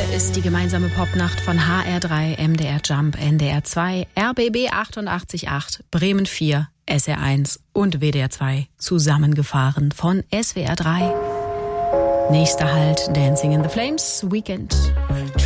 ist die gemeinsame Popnacht von HR3, MDR Jump, NDR 2, RBB 88.8, Bremen 4, SR1 und WDR 2 zusammengefahren von SWR 3. Nächster Halt Dancing in the Flames Weekend.